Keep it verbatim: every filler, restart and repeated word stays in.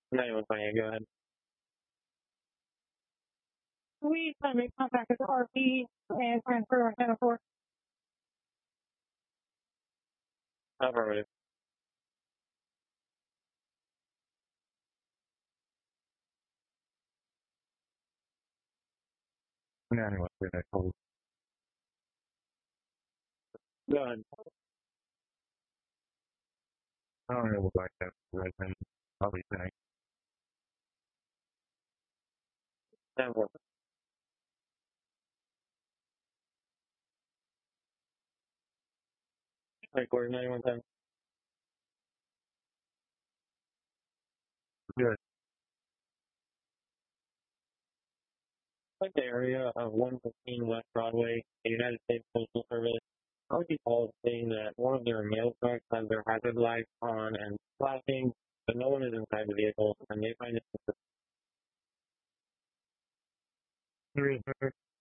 ninety-one twenty, go ahead. We try to make contact with the R P and transfer ten oh four. Affirmative. ninety-one twenty, hold. Go ahead. I don't know what that right now. I'll be saying. ten four. Record ninety-one ten. Good. Like the area of one fifteen West Broadway, the United States Postal Service. I would be called saying that one of their mail trucks has their hazard lights on and flashing, but no one is inside the vehicle, and they find it.